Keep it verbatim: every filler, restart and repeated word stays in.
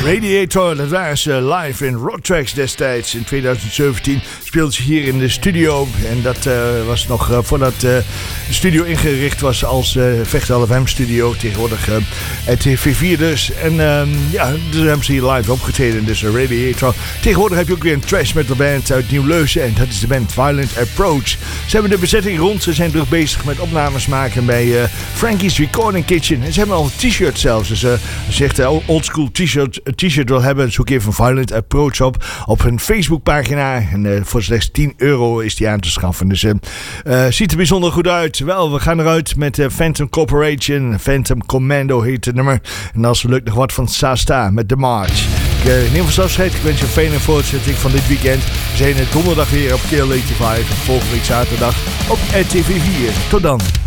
Radiator, dat waren ze live in Rock Tracks destijds. In twintig zeventien speelden ze hier in de studio. En dat uh, was nog uh, voordat uh, de studio ingericht was als uh, Vechtal F M studio. Tegenwoordig uh, T V vier dus. En uh, ja, dus hebben ze hier live opgetreden. Dus uh, Radiator. Tegenwoordig heb je ook weer een thrash metal band uit Nieuw-Leusen. En dat is de band Violent Approach. Ze hebben de bezetting rond. Ze zijn druk bezig met opnames maken bij uh, Frankie's Recording Kitchen. En ze hebben al een t-shirt zelfs. Dus uh, als je echt een oldschool t-shirt, t-shirt wil hebben, zoek even Violent Approach op op hun Facebookpagina. En uh, voor slechts tien euro is die aan te schaffen. Dus uh, uh, ziet er bijzonder goed uit. Wel, we gaan eruit met uh, Phantom Corporation. Phantom Commando heet het nummer. En als het lukt nog wat van Sasta met The March. Ik uh, neem vast afscheid. Ik wens je een fijne voortzetting van dit weekend. We zijn donderdag weer op K L vijfennegentig. En volgende week zaterdag op R T V vier. Tot dan.